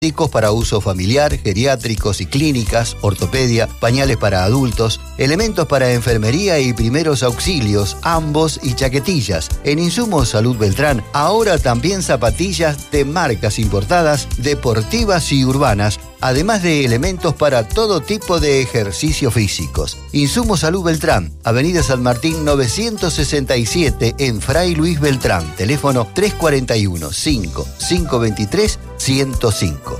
para uso familiar, geriátricos y clínicas, ortopedia, pañales para adultos, elementos para enfermería y primeros auxilios, ambos y chaquetillas. En Insumos Salud Beltrán, ahora también zapatillas de marcas importadas, deportivas y urbanas, además de elementos para todo tipo de ejercicios físicos. Insumos Salud Beltrán, Avenida San Martín 967 en Fray Luis Beltrán. Teléfono 341-5-523-105.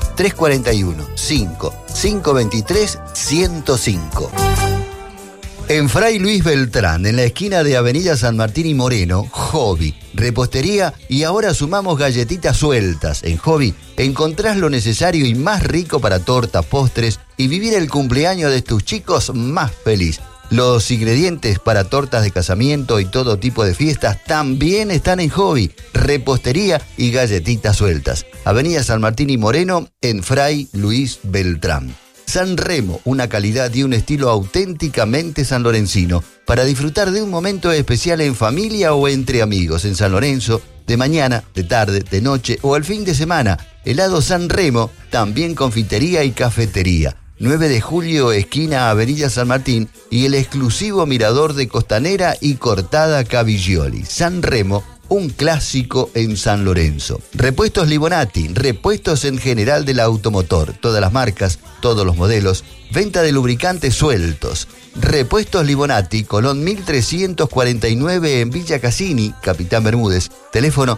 341-5-523-105. En Fray Luis Beltrán, en la esquina de Avenida San Martín y Moreno, Hobby, repostería y ahora sumamos galletitas sueltas. En Hobby encontrás lo necesario y más rico para tortas, postres y vivir el cumpleaños de tus chicos más feliz. Los ingredientes para tortas de casamiento y todo tipo de fiestas también están en Hobby, repostería y galletitas sueltas. Avenida San Martín y Moreno, en Fray Luis Beltrán. San Remo, una calidad y un estilo auténticamente sanlorencino, para disfrutar de un momento especial en familia o entre amigos en San Lorenzo, de mañana, de tarde, de noche o al fin de semana. Helado San Remo, también confitería y cafetería. 9 de julio, esquina Avenida San Martín y el exclusivo mirador de Costanera y Cortada Caviglioli. San Remo, un clásico en San Lorenzo. Repuestos Libonati, repuestos en general del automotor, todas las marcas, todos los modelos, venta de lubricantes sueltos. Repuestos Libonati, Colón 1349 en Villa Cassini, Capitán Bermúdez. Teléfono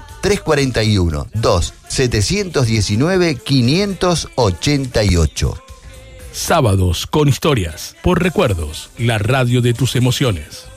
341-2-719-588. Sábados con historias, por Recuerdos, la radio de tus emociones.